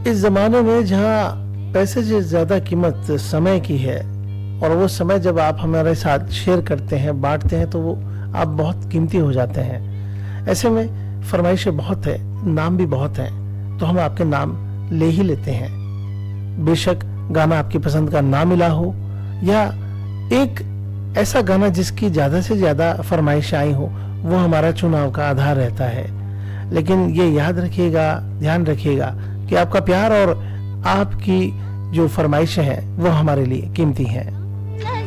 इस ज़माने में जहाँ पैसे से ज़्यादा कीमत समय की है, और वो समय जब आप हमारे साथ शेयर करते हैं, बाँटते हैं, तो वो आप बहुत कीमती हो जाते हैं। ऐसे में फरमाइशें बहुत है, नाम भी बहुत हैं, तो हम आपके नाम ले ही लेते हैं। बेशक गाना आपकी पसंद का ना मिला हो, या एक ऐसा गाना जिसकी ज़्यादा से ज़्यादा फरमाइश आई हो, वो हमारा चुनाव का आधार रहता है। लेकिन ये याद रखिएगा, ध्यान रखिएगा कि आपका प्यार और आपकी जो फरमाइशें हैं वो हमारे लिए कीमती हैं।